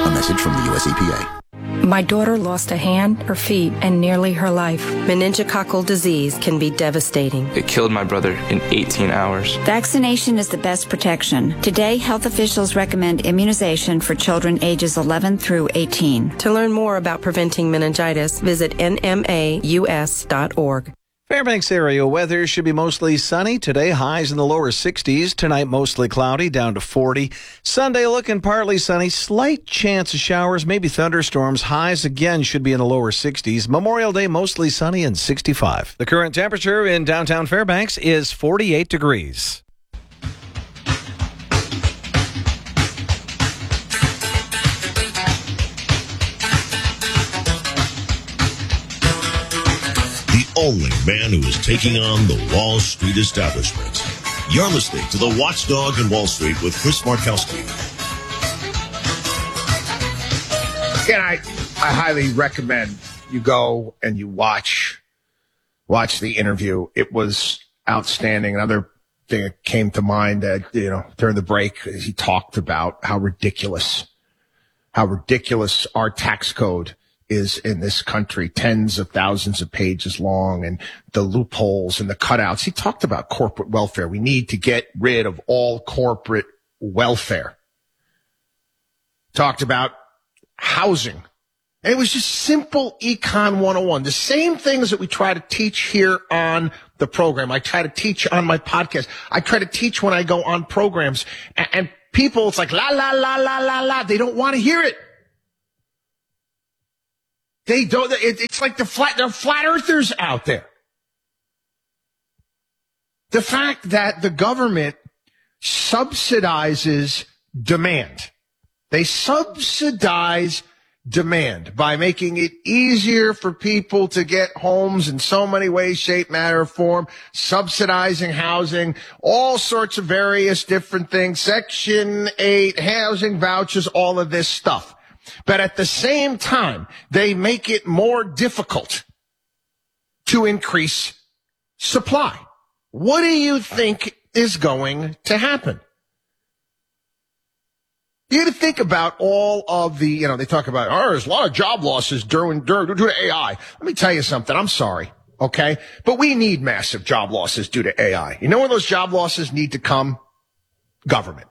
A message from the U.S. EPA. My daughter lost a hand, her feet, and nearly her life. Meningococcal disease can be devastating. It killed my brother in 18 hours. Vaccination is the best protection. Today, health officials recommend immunization for children ages 11 through 18. To learn more about preventing meningitis, visit nmaus.org. Fairbanks area weather should be mostly sunny. Today, highs in the lower 60s. Tonight, mostly cloudy, down to 40. Sunday, looking partly sunny. Slight chance of showers, maybe thunderstorms. Highs again should be in the lower 60s. Memorial Day, mostly sunny and 65. The current temperature in downtown Fairbanks is 48 degrees. Only man who is taking on the Wall Street establishment. You're listening to The Watchdog in Wall Street with Chris Markowski. Again, I highly recommend you go and you watch the interview. It was outstanding. Another thing that came to mind that, during the break, he talked about how ridiculous our tax code is in this country, tens of thousands of pages long, and the loopholes and the cutouts. He talked about corporate welfare. We need to get rid of all corporate welfare. Talked about housing. And it was just simple Econ 101. The same things that we try to teach here on the program. I try to teach on my podcast. I try to teach when I go on programs. And people, it's like, la, la, la, la, la, la. They don't want to hear it. They don't, it's like there are flat earthers out there. The fact that the government subsidizes demand. They subsidize demand by making it easier for people to get homes in so many ways, shape, matter, or form, subsidizing housing, all sorts of various different things, Section 8, housing vouchers, all of this stuff. But at the same time, they make it more difficult to increase supply. What do you think is going to happen? You got to think about all of the, they talk about, there's a lot of job losses due to AI. Let me tell you something. I'm sorry. Okay. But we need massive job losses due to AI. You know where those job losses need to come? Government.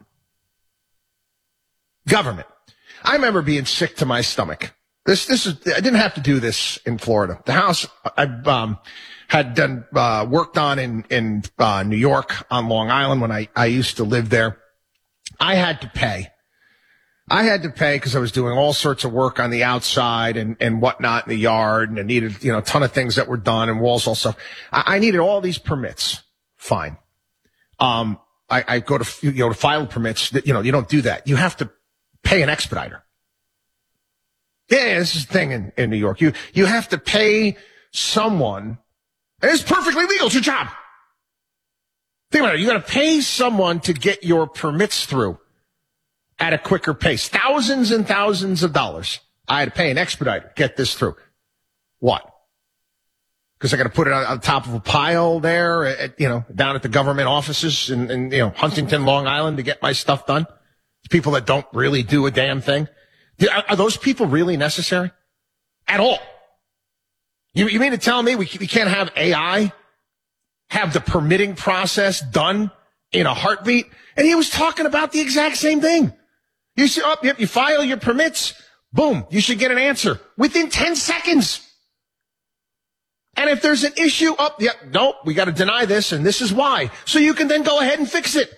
I remember being sick to my stomach. I didn't have to do this in Florida. The house I had done, worked on in New York on Long Island when I used to live there. I had to pay because I was doing all sorts of work on the outside and whatnot in the yard, and I needed, a ton of things that were done and walls, all stuff. I needed all these permits. Fine. I go to, to file permits that, you don't do that. You have to pay an expediter. Yeah, this is the thing in New York. You have to pay someone, and it's perfectly legal. It's your job. Think about it. You got to pay someone to get your permits through at a quicker pace. Thousands and thousands of dollars. I had to pay an expediter to get this through. What? Because I got to put it on top of a pile there, down at the government offices in Huntington, Long Island to get my stuff done. People that don't really do a damn thing. Are those people really necessary? At all? You mean to tell me we can't have AI have the permitting process done in a heartbeat? And he was talking about the exact same thing. You file your permits, boom, you should get an answer within 10 seconds. And if there's an issue, nope, we got to deny this, and this is why. So you can then go ahead and fix it.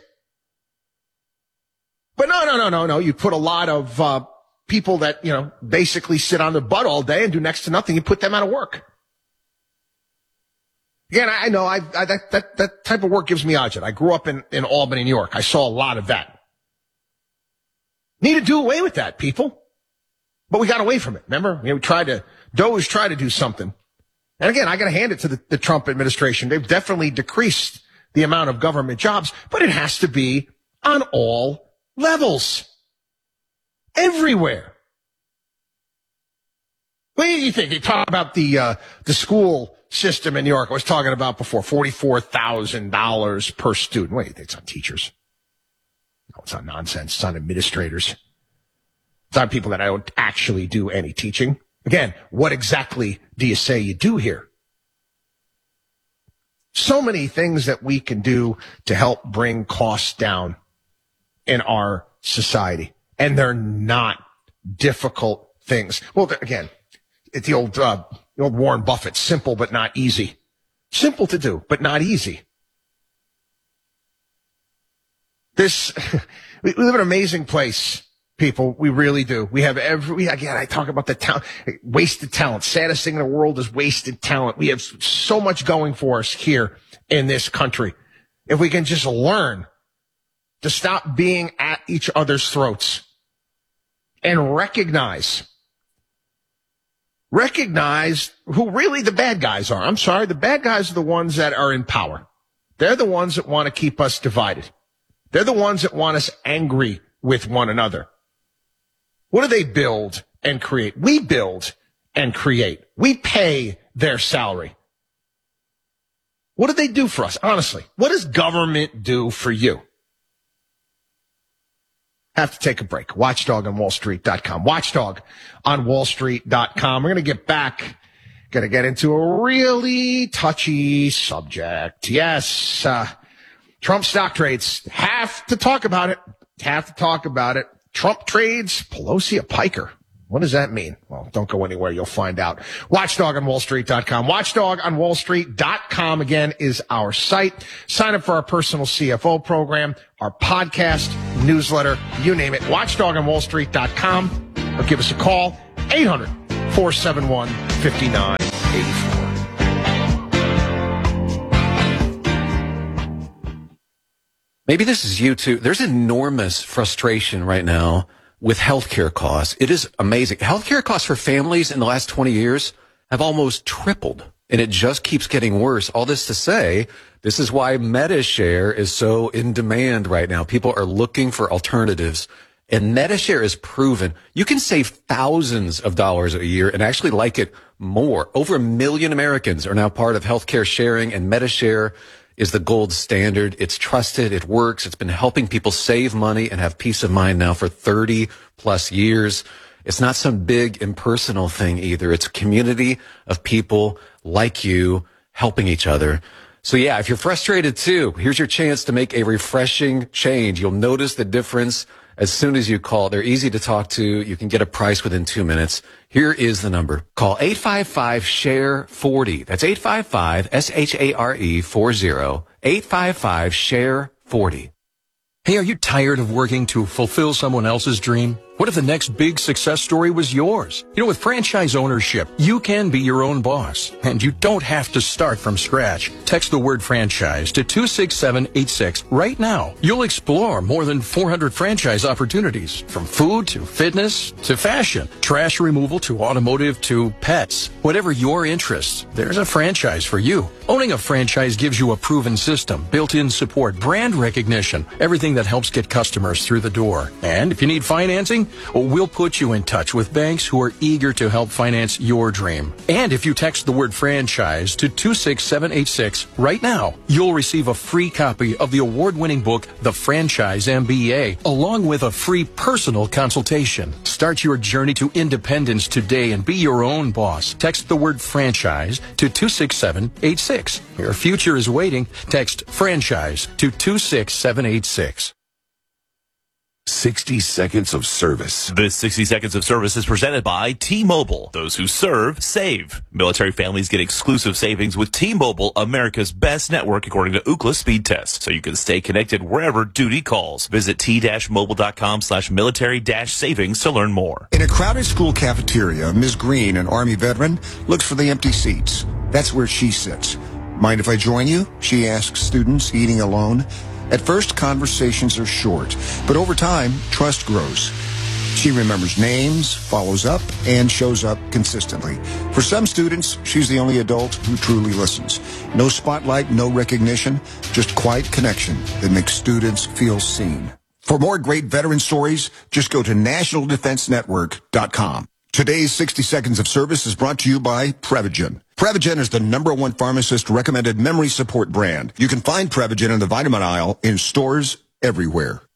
But no. You put a lot of people that, basically sit on their butt all day and do next to nothing. You put them out of work. Again, I know that type of work gives me agita. I grew up in Albany, New York. I saw a lot of that. Need to do away with that, people. But we got away from it. Remember? Doge tried to do something. And again, I got to hand it to the Trump administration. They've definitely decreased the amount of government jobs, but it has to be on all levels. Everywhere. What do you think? They talk about the school system in New York I was talking about before, $44,000 per student. Wait, it's on teachers. No, it's on nonsense. It's on administrators. It's not people that I don't actually do any teaching. Again, what exactly do you say you do here? So many things that we can do to help bring costs down in our society. And they're not difficult things. Well, again, it's the old Warren Buffett, simple but not easy. Simple to do, but not easy. We live in an amazing place, people. We really do. We have again, I talk about the wasted talent. Saddest thing in the world is wasted talent. We have so much going for us here in this country. If we can just learn to stop being at each other's throats and recognize who really the bad guys are. I'm sorry. The bad guys are the ones that are in power. They're the ones that want to keep us divided. They're the ones that want us angry with one another. What do they build and create? We build and create. We pay their salary. What do they do for us? Honestly, what does government do for you? Have to take a break. WatchDogOnWallStreet.com. WatchDogOnWallStreet.com. We're going to get back. Going to get into a really touchy subject. Yes, Trump stock trades. Have to talk about it. Trump trades Pelosi a piker. What does that mean? Well, don't go anywhere. You'll find out. WatchDogOnWallStreet.com. WatchDogOnWallStreet.com, again, is our site. Sign up for our personal CFO program, our podcast, newsletter, you name it. WatchDogOnWallStreet.com, or give us a call, 800-471-5984. Maybe this is you too. There's enormous frustration right now with healthcare costs. It is amazing. Healthcare costs for families in the last 20 years have almost tripled, and it just keeps getting worse. All this to say, this is why MediShare is so in demand right now. People are looking for alternatives, and MediShare is proven. You can save thousands of dollars a year and actually like it more. Over 1 million Americans are now part of healthcare sharing, and MediShare is the gold standard. It's trusted. It works. It's been helping people save money and have peace of mind now for 30 plus years. It's not some big impersonal thing either. It's a community of people like you helping each other. So yeah, if you're frustrated too, here's your chance to make a refreshing change. You'll notice the difference as soon as you call. They're easy to talk to. You can get a price within 2 minutes. Here is the number. Call 855-SHARE-40. That's 855-SHARE-40. 855-SHARE-40. Hey, are you tired of working to fulfill someone else's dream? What if the next big success story was yours? You know, with franchise ownership, you can be your own boss, and you don't have to start from scratch. Text the word franchise to 26786 right now. You'll explore more than 400 franchise opportunities, from food to fitness to fashion, trash removal to automotive to pets. Whatever your interests, there's a franchise for you. Owning a franchise gives you a proven system, built-in support, brand recognition, everything that helps get customers through the door. And if you need financing, we'll put you in touch with banks who are eager to help finance your dream. And if you text the word franchise to 26786 right now, you'll receive a free copy of the award-winning book, The Franchise MBA, along with a free personal consultation. Start your journey to independence today and be your own boss. Text the word franchise to 26786. Your future is waiting. Text franchise to 26786. 60 seconds of service. This 60 seconds of service is presented by T-Mobile. Those who serve, save. Military families get exclusive savings with T-Mobile, America's best network according to Ookla speed test, so you can stay connected wherever duty calls. Visit t-mobile.com/military-savings to learn more. In a crowded school cafeteria, Ms. Green, an Army veteran, looks for the empty seats. That's where she sits. Mind if I join you? She asks students eating alone. At first, conversations are short, but over time, trust grows. She remembers names, follows up, and shows up consistently. For some students, she's the only adult who truly listens. No spotlight, no recognition, just quiet connection that makes students feel seen. For more great veteran stories, just go to nationaldefensenetwork.com. Today's 60 Seconds of Service is brought to you by Prevagen. Prevagen is the #1 pharmacist-recommended memory support brand. You can find Prevagen in the vitamin aisle in stores everywhere.